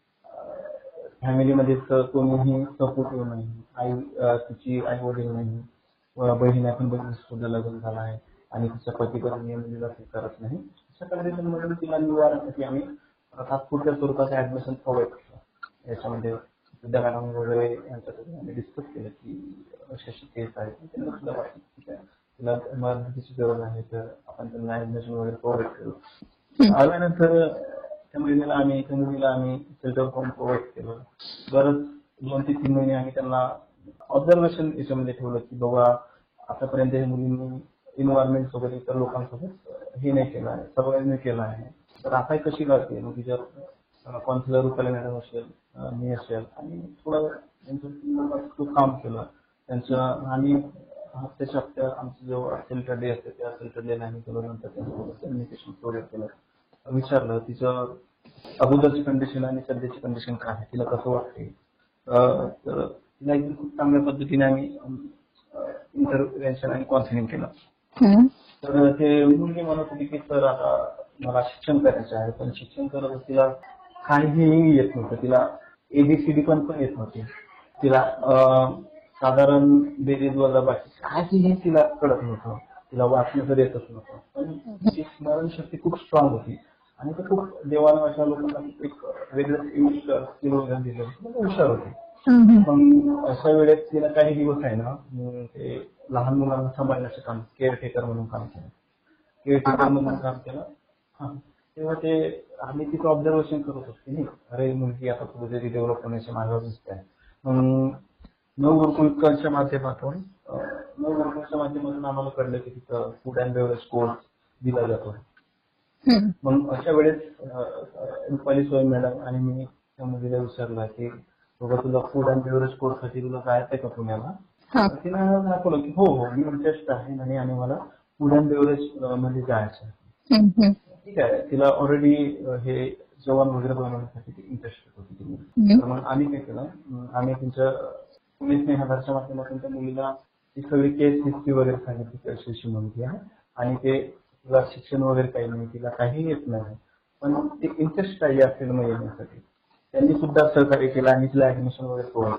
फॅमिलीमध्ये कोणीही सपोर्टिव्ह नाही, आई तिची आई वडील नाही, बहीण पण बहीण सुद्धा लग्न झाला आहे आणि तिच्या पतीकडून या मुलीला स्वीकारत नाही. अशा कंडिशन मध्ये तिला निवारणासाठी आम्ही तात्पुरत्या स्वरूपाचं ऍडमिशन प्रोव्हाइड करतो. याच्यामध्ये विद्या मॅडम वगैरे यांच्याकडून आम्ही डिस्कस केलं की अशी अशी केस आहे, त्यांना सुद्धा वाटतं ठीक आहे तिला मदतीची गरज आहे तर आपण त्यांना ऍडमिशन वगैरे प्रोव्हाइड करू. आल्यानंतर त्या महिलेला आम्ही त्या मुलीला आम्ही सेल्टर फॉर्म प्रोव्हाइड केलं. बरंच दोन ते तीन महिने आम्ही त्यांना ऑब्झर्वेशन याच्यामध्ये ठेवलं की बाबा आतापर्यंत या मुलींनी इन्व्हायरमेंट सोबत इतर लोकांसोबत हे नाही केलं आहे, सर्वाइव्ह नाही केलं आहे, तर आता कशी लागते. मग तिच्या कॉन्सिलर रुपाली मॅडम असेल, मी असेल आणि थोडं त्यांचं काम केलं त्यांचं. आणि हप्त्याच्या हप्त्या आमचं जो सेल्टर डे असते त्या सेल्टर डेला आम्ही केलं. नंतर त्यांच्यासोबत कम्युनिकेशन प्रोव्हाइड केलं, विचारलं तिचं अगोदरची कंडिशन आणि सध्याची कंडिशन काय आहे, तिला कसं वाटते. तर तिला एकदम खूप चांगल्या पद्धतीने आम्ही इंटरव्हेन्शन आणि काउन्सिलिंग केलं. तर ते मुलगी म्हणत होती की सर आता मला शिक्षण करायचं आहे, पण शिक्षण करत तिला काहीही येत नव्हतं. तिला एबीसीडी पण पण येत नव्हती. तिला साधारण बेरीज वजाबाकी काहीही तिला कळत नव्हतं. तिला वाचणं तर येतच नव्हतं, पण तिची स्मरणशक्ती खूप स्ट्रॉंग होती आणि ते खूप देवानं अशा लोकांना एक वेगळं स्किल वगैरे दिलं, हुशार होती. मग अशा वेळेस तिला काही दिवस आहे ना ते लहान मुलांना सांभाळण्याचं काम केअरटेकर म्हणून काम केलं. केअरटेकर म्हणून काम केलं. हा तेव्हा ते आम्ही तिथं ऑब्झर्वेशन करत होतो नाही अरे मुलगी आता कुठेतरी डेव्हलप होण्याच्या मार्गावर दिसत आहे. मग नऊ गुरुकुलच्या माध्यमातून नऊ गुरुकुलच्या माध्यमातून आम्हाला कळलं की तिथं फूड अँड बेव्हरेज कोर्स दिला जातो. मग अशा वेळेस रुपाली सोय मॅडम आणि मी त्या मुलीला विचारलं की बाबा तुला फूड अँड बेव्हरेज कोर्स साठी तुला जायचंय का पुण्याला. तिनं दाखवलं की हो हो मी इंटरेस्ट आहे आणि आणि मला फूड अँड बेव्हरेज मध्ये जायचं आहे. ठीक आहे, तिला ऑलरेडी हे जेवण वगैरे बनवण्यासाठी इंटरेस्टेड होती ती. तर मग आम्ही काय केलं, आम्ही त्यांच्या पुणे स्नेहाधारच्या माध्यमातून त्या मुलीला ती सगळी केस हिस्ट्री वगैरे सांगितली कशी अशी मुलगी आहे आणि ते तिला शिक्षण वगैरे काही नाही, तिला काही येत नाही, पण ते इंटरेस्ट आहे या फील्डमध्ये येण्यासाठी. त्यांनी सुद्धा सहकार्य केलं आणि तिला ऍडमिशन वगैरे प्रोव्हाइड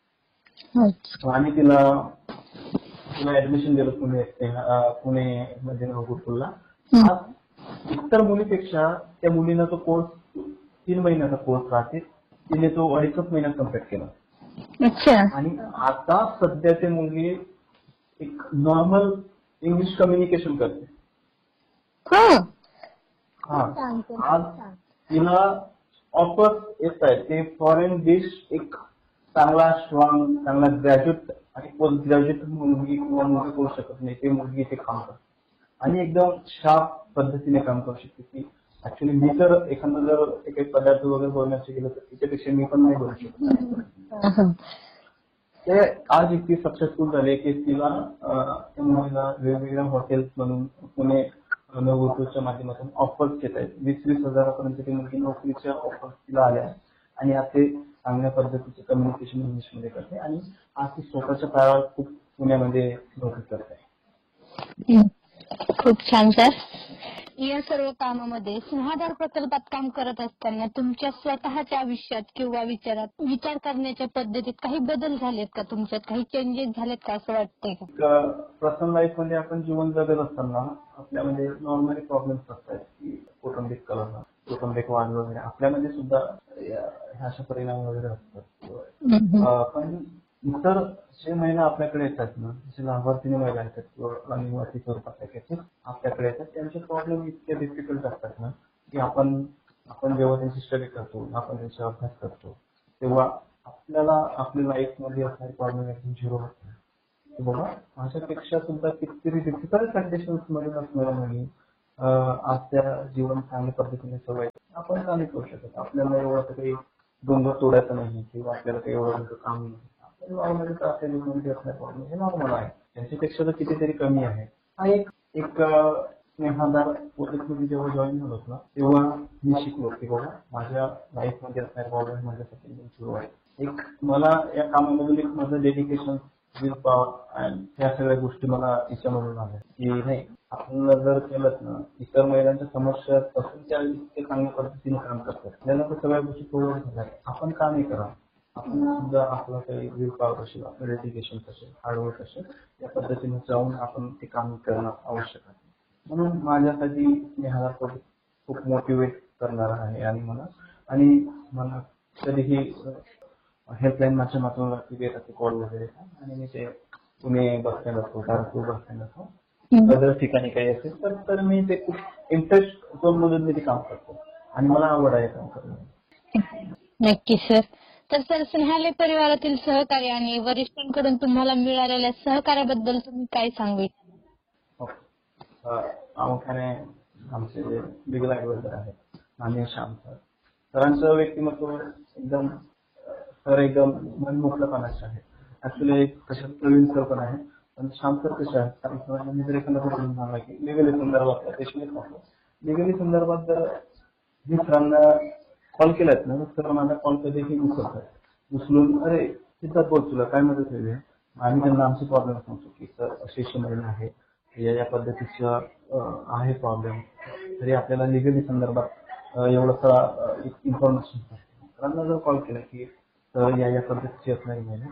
केलं. आणि तिला तिला ऍडमिशन दिलं पुणे पुणे मध्ये गुरुकुलला. इतर मुलीपेक्षा त्या मुलीनं तो कोर्स तीन महिन्याचा कोर्स राहते, तिने तो अडीचच महिन्यात कम्प्लीट केला. आणि आता सध्या ते मुलगी एक नॉर्मल इंग्लिश कम्युनिकेशन करते. हा आज तिला ऑफर्स येत आहेत. ते फॉरेन डिश एक चांगला स्ट्रॉंग चांगला ग्रॅज्युएट आणि पोस्ट ग्रॅज्युएट मुलगी किंवा मुलगी करू शकत नाही, ते मुलगी इथे काम करते आणि एकदम शार्प पद्धतीने काम करू शकते. की ऍक्च्युली मी तर एखादा जर काही पदार्थ वगैरे बोलण्याचे गेलं तर तिच्यापेक्षा मी पण नाही बोलू शकत. ते आज इतकी सक्सेसफुल झाले की तिला त्या मुलीला वेगवेगळ्या हॉटेल्स म्हणून पुणे नवगुरुकुलच्या माध्यमातून ऑफर्स येत आहेत. वीस वीस हजारापर्यंत ती मुलगी नोकरीच्या ऑफर्स तिला आल्या आणि आज ते चांगल्या पद्धतीचे कम्युनिकेशन इंग्लिशमध्ये करते आणि आज ती स्वतःच्या पायावर खूप पुण्यामध्ये नोकरी करते. खूप छान सर. या सर्व कामामध्ये सिंहाधार प्रकल्पात काम करत असताना तुमच्या स्वतःच्या आयुष्यात किंवा विचारात विचार करण्याच्या पद्धतीत काही बदल झालेत का, तुमच्यात काही चेंजेस झालेत का असं वाटतंय का? पर्सनल लाईफ मध्ये आपण जीवन जगत असताना आपल्यामध्ये नॉर्मली प्रॉब्लेम्स असतात की कौटुंबिक कलह, कौटुंबिक वाद वगैरे आपल्यामध्ये सुद्धा अशा परिणाम वगैरे असतात. पण इतर जे महिला आपल्याकडे येतात ना, जे लाभार्थी महिला येतात किंवा अनिवासी स्वरूपात केसेस आपल्याकडे येतात, त्यांचे प्रॉब्लेम इतके डिफिकल्ट असतात ना की आपण आपण जेव्हा त्यांची स्टडी करतो, आपण त्यांचा अभ्यास करतो, तेव्हा आपल्याला आपल्या लाईफमध्ये असणारे प्रॉब्लेम एकदम झिरो होतो. बाबा माझ्यापेक्षा सुद्धा कितीतरी डिफिकल्ट कंडिशन्स मध्ये असणाऱ्या मुली आज त्या जीवन चांगल्या पद्धतीने सवय आपण का नाही करू शकत. आपल्याला एवढं काही डोंगर तोडायचं नाही किंवा आपल्याला काही एवढं मोठं काम नाही. नॉर्मली तर आपल्या जीवनामध्ये असणार प्रॉब्लेम हे नॉर्मल आहे, त्यांच्यापेक्षा तर कितीतरी कमी आहे. हा एक एक स्नेहादार पद्धतीने जेव्हा जॉईन झालो ना तेव्हा मी शिकलो की बाबा माझ्या लाईफमध्ये असणारे प्रॉब्लेम माझ्यासाठी एकदम सुरू आहे. एक मला या कामामधून एक माझं डेडिकेशन विल पॉवर अँड ह्या सगळ्या गोष्टी मला याच्यामधून आल्या की नाही आपण जर केलं ना इतर महिलांच्या समस्या असून त्या ते चांगल्या पद्धतीने काम करतात. आपल्याला तर सगळ्या गोष्टी पूर्ण झाल्या, आपण का नाही करा. आपण सुद्धा आपलं काही विल पॉवर असेल, आपलं डेडिकेशन असेल, हार्डवर्क असेल, या पद्धतीने जाऊन आपण ते काम करणं आवश्यक आहे. म्हणून माझ्यासाठी स्नेहाला खूप मोटिवेट करणार आहे आणि मला आणि मला कधीही हेल्पलाईन माझ्या माध्यमातून येतात कॉल वगैरे आणि मी ते पुणे बस स्टँड असतो, धाराशिव बस स्टँड असतो, अदर ठिकाणी काही असेल तर तर मी ते खूप इंटरेस्ट झोन मधून मी ते काम करतो आणि मला आवड आहे काम करणं. नक्की सर. तर सर स्नेहालय परिवारातील सहकार्य आणि वरिष्ठांकडून तुम्हाला मिळालेल्या सहकार्याबद्दल तुम्ही काय सांगू इच्छिता? प्रामुख्याने आमचे जे लिगल ऍडवायझर आहेत माननीय श्याम सर, सरांचं व्यक्तिमत्व एकदम सर एकदम मनमोकळेपणाचे आहे. ऍक्च्युली तसे प्रवीण सर पण आहे, पण श्याम सर कसे आहेत मी जर एखादा प्रॉब्लेम झाला की लिगली संदर्भात स्पेशलिस्ट आहे. लिगली संदर्भात जर मी सरांना कॉल केलात ना तर माझा कॉल कधीही उचलतात, उचलून अरे सिद्धार्थ बोल तुला काय मदत हवी आहे. आम्ही त्यांना आमचे प्रॉब्लेम सांगतो की सर अशी महिला आहे या या पद्धतीचं आहे प्रॉब्लेम, तरी आपल्याला लिगली संदर्भात एवढंसा इन्फॉर्मेशन सरांना जर कॉल केला की तर या या पद्धतीची असणारी महिला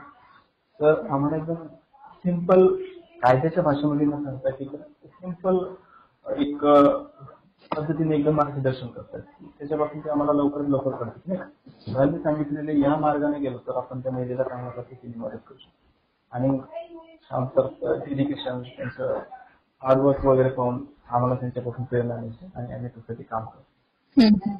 तर आम्हाला एकदम सिंपल कायद्याच्या भाषेमध्ये न सांगता की सिंपल एक पद्धतीने एकदम मार्गदर्शन करतात. त्याच्यापासून ते आम्हाला लवकरात लवकर करतात नाही. सरांनी सांगितलेले या मार्गाने गेलो तर आपण त्या महिलेला चांगल्या पद्धतीने मदत करू शकतो आणि डेडिकेशन त्यांचं हार्डवर्क वगैरे पाहून आम्हाला त्यांच्यापासून प्रेरणा मिळते आणि आम्ही त्यासाठी काम करतो.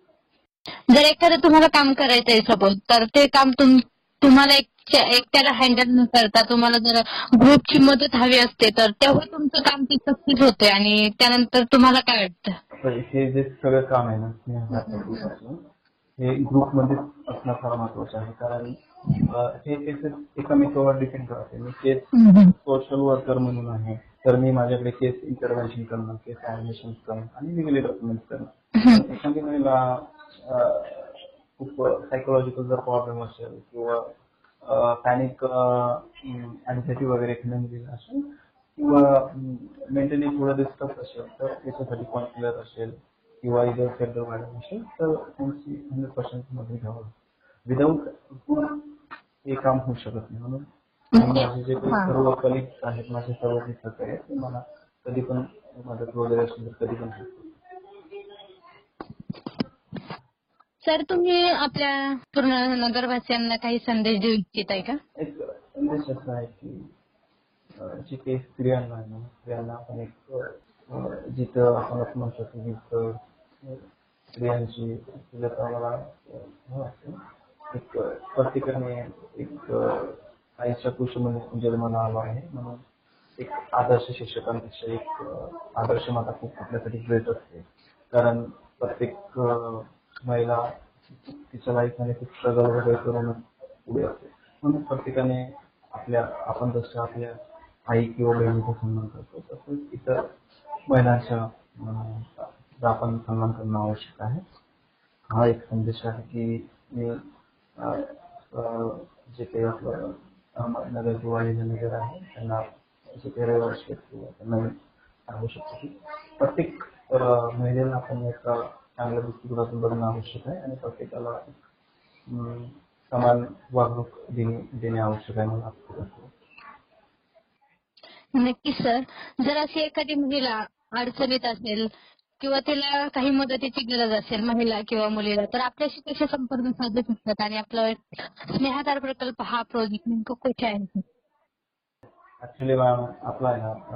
जर एखादं तुम्हाला काम करायचं आहे सपोज तर ते काम तुम्हाला एकट्याला हँडल न करता तुम्हाला जर ग्रुपची मदत हवी असते तर तेव्हा तुमचं काम ते सक्सेस होते आणि त्यानंतर तुम्हाला काय वाटतं? हे जे सगळं काम आहे ना हे ग्रुपमध्ये असणं फार महत्वाचं आहे. कारण हे केसेस एकामेकावर डिपेंड करते. मी केस सोशल वर्कर म्हणून आहे तर मी माझ्याकडे केस इंटरव्हेन्शन करणं, केस ऍडमिशन करणं आणि लिगली डॉक्युमेंट करणं. एखादी महिला खूप सायकोलॉजिकल जर प्रॉब्लेम असेल किंवा पॅनिक अँझायटी वगैरे एखाद्या असेल किंवा मेंटली थोडं डिस्टर्ब असेल तर त्याच्यासाठी काउन्सिलर असेल किंवा इतर सेंटर मॅडम असेल तर त्यांची हंड्रेड पर्सेंट मदत घ्यावं. विदाऊट हे काम होऊ शकत नाही. म्हणून माझे जे काही सर्व कलिग्स आहेत, माझे सर्व शिक्षक आहेत, ते मला कधी पण मदत वगैरे असेल तर कधी पण शकतो. सर तुम्ही आपल्या पूर्ण नगरवासियांना काही संदेश देऊ इच्छित आहे का? एक संदेश असा आहे की जी काही स्त्रियांना आहे ना स्त्रियांना आपण एक जिथं आपण असं म्हणतो की स्त्रियांची आम्हाला एक प्रत्येकाने एक आईच्या कुशीमध्ये जन्माला आलो आहे म्हणून एक आदर्श शिक्षकांपेक्षा एक आदर्श माता खूप आपल्यासाठी ग्रेट असते. कारण प्रत्येक महिला तिच्या लाईफमध्ये खूप स्ट्रगल वगैरे करून पुढे असते. म्हणून प्रत्येकाने आपल्या आपण जसं आपल्या आई किंवा बहिणीचा सन्मान करतो तसंच इतर महिलांच्या आपण सन्मान करणं आवश्यक आहे. हा एक संदेश आहे की मी जे काही आपलं अहमदनगर किंवा नगर आहे त्यांना जे काही रहिवासी किंवा त्यांना सांगू शकतो की प्रत्येक महिलेला आपण एक चांगल्या दृष्टिकोनातून बघणं आवश्यक आहे आणि प्रत्येकाला समान वागणूक देणे देणे आवश्यक आहे. मला नक्की सर. जर अशी एखादी महिला अडचणीत असेल किंवा तिला काही मदतीची गरज असेल महिला किंवा मुलीला, तर आपल्याशी कसे संपर्क साधू शकतात आणि आपला स्नेहाधार प्रकल्प हा प्रोजेक्ट नेमकं कुठे आहे? ऍक्च्युली मॅम आपला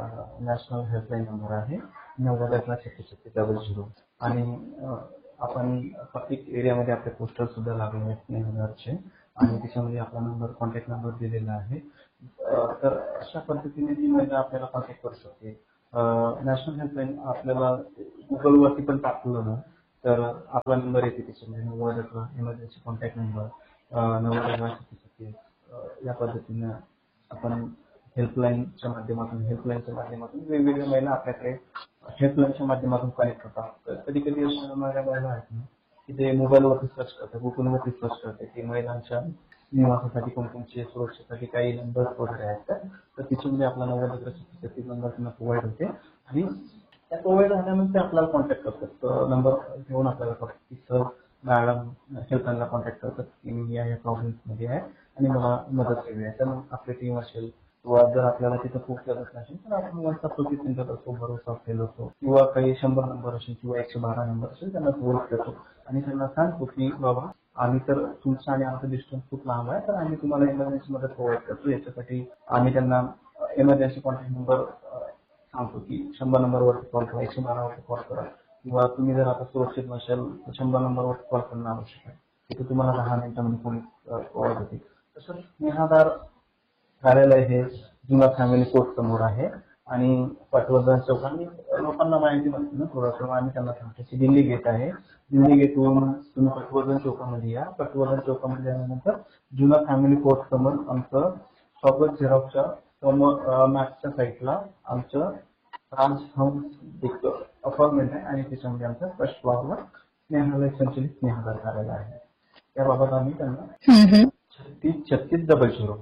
नॅशनल हेल्पलाईन नंबर आहे नव्वद अकरा छत्तीस डबल झिरो आणि अ, आपण प्रत्येक एरियामध्ये आपले पोस्टर सुद्धा लागले आहेत स्नेहाधारचे आणि त्याच्यामध्ये आपला नंबर कॉन्टॅक्ट नंबर दिलेला आहे. अ, तर अशा पद्धतीने ती महिला आपल्याला कॉन्टॅक्ट करू शकते. नॅशनल हेल्पलाईन आपल्याला गुगलवरती पण टाकलं ना तर आपला नंबर येते त्याच्यामध्ये नव्वद अकरा इमर्जन्सी कॉन्टॅक्ट नंबर नव्वद अकरा छत्तीस या पद्धतीनं आपण हेल्पलाईनच्या माध्यमातून हेल्पलाईनच्या माध्यमातून वेगवेगळ्या महिला आपल्याकडे हेल्पलाईनच्या माध्यमातून कनेक्ट होतात. तर कधी कधी अशा माझ्या महिला आहेत ना की ते मोबाईलवरती सर्च करतात, गुगलवरती सर्च करतात की महिलांच्या निवासासाठी कोणकोणचे सुरक्षेसाठी काही नंबर वगैरे आहेत का, तर त्याच्यामध्ये आपला नव्वद अकरा छत्तीस नंबर त्यांना प्रोव्हाइड होते आणि त्या प्रोव्हाइड झाल्यानंतर आपल्याला कॉन्टॅक्ट करतात. नंबर घेऊन आपल्याला कळतं की सर मॅडम हेल्पलाईनला कॉन्टॅक्ट करतात की मी या प्रॉब्लेम्समध्ये आहे आणि मला मदत हवी आहे. तर मग आपली टीम असेल किंवा जर आपल्याला तिथं खूप गरज नसेल तर आपण व्हॉट्सअप त्यांच्यात असतो, भरोसा असेल असतो किंवा काही शंभर नंबर असेल किंवा एकशे बारा नंबर असेल त्यांना फोन करतो आणि त्यांना सांगतो की बाबा आम्ही तर तुमचा आणि आमचा डिस्टन्स खूप लांब आहे तर आम्ही तुम्हाला इमर्जन्सी मदत प्रोव्हाइड करतो. याच्यासाठी आम्ही त्यांना इमर्जन्सी कॉन्टॅक्ट नंबर सांगतो की शंभर नंबरवरती कॉल करा, एकशे बारावरती कॉल करा किंवा तुम्ही जर आता सुरक्षित नसेल तर शंभर नंबरवरती कॉल करणं आवश्यक आहे. तिथे तुम्हाला दहा मिनिटांमध्ये पोलीस प्रोव्हाइड होते. तसंच स्नेहाधार कार्यालय हे जुना फॅमिली कोर्ट समोर आहे आणि पटवर्धन चौक आणि लोकांना माहिती नसते ना थोडंसं आम्ही त्यांना सांगतो की दिल्ली गेट आहे, दिल्ली गेटवरून तुम्ही पटवर्धन चौकामध्ये या. पटवर्धन चौकामध्ये आल्यानंतर जुना फॅमिली कोर्ट समोर आमचं शॉपर झेरॉक्सच्या समोर मॅथच्या साईडला आमचं राज हाऊस एक अपार्टमेंट आहे आणि त्याच्यामध्ये आमचं फर्स्ट फ्लॉरवर स्नेहालय संचलित स्नेहाधार कार्यालय आहे. त्याबाबत आम्ही त्यांना छत्तीस छत्तीस डबल झिरो.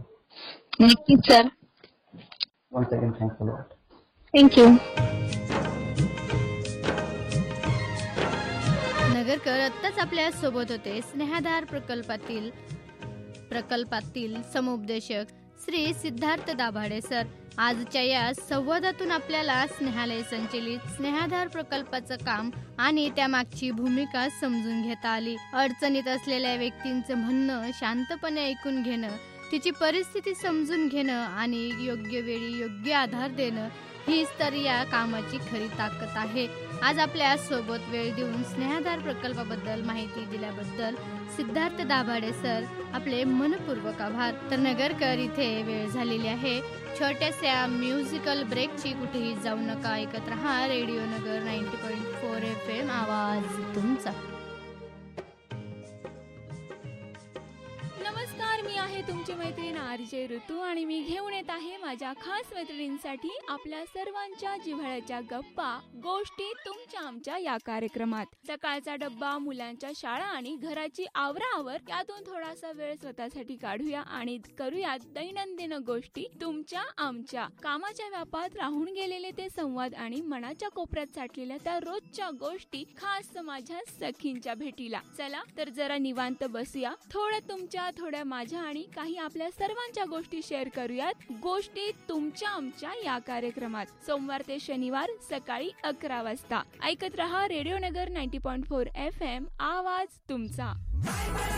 नक्कीच sir. Once again, thanks a lot. Thank you. Nagarkar आत्ताच आपल्या सोबत होते स्नेहाधार प्रकल्पातील प्रकल्पातील समुपदेशक श्री सिद्धार्थ दाभाडे सर. आजच्या या संवादातून आपल्याला स्नेहालय संचलित स्नेहाधार प्रकल्पाचं काम आणि त्यामागची भूमिका समजून घेता आली. अडचणीत असलेल्या व्यक्तींचं म्हणणं शांतपणे ऐकून घेणं, तिची परिस्थिती समजून घेणं आणि योग्य वेळी योग्य आधार देणं हीच तर या कामाची खरी ताकद आहे. आज आपल्या सोबत वेळ देऊन स्नेहाधार प्रकल्पाबद्दल माहिती दिल्याबद्दल सिद्धार्थ दाभाडे सर आपले मनपूर्वक आभार. तर नगरकर इथे वेळ झालेली आहे. छोट्याशा म्युझिकल ब्रेकची कुठेही जाऊ नका. ऐकत रहा रेडिओ नगर ninety point four F M आवाज तुमचा. नमस्कार, मी आहे तुमची मैत्रीण आरजे ऋतू आणि मी घेऊन येत आहे माझ्या खास मैत्रिणींसाठी आपल्या सर्वांच्या जिव्हाळ्याच्या गप्पा गोष्टी तुमच्या आमच्या या कार्यक्रमात. सकाळचा डब्बा, मुलांच्या शाळा आणि घराची आवराआवर यातून थोडासा वेळ स्वतःसाठी काढूया आणि करूया दैनंदिन गोष्टी तुमच्या आमच्या. कामाच्या व्यापात राहून गेलेले ते संवाद आणि मनाच्या कोपऱ्यात साठलेल्या त्या रोजच्या गोष्टी खास माझ्या सखींच्या भेटीला. चला तर जरा निवांत बसूया, थोडं तुमच्या थोड्या माझ्या आणि काही आपल्या सर्वांच्या गोष्टी शेअर करूयात गोष्टी तुमच्या आमच्या या कार्यक्रमात. सोमवार ते शनिवार सकाळी अकरा वाजता ऐकत रहा रेडिओ नगर ninety point four F M आवाज तुमचा.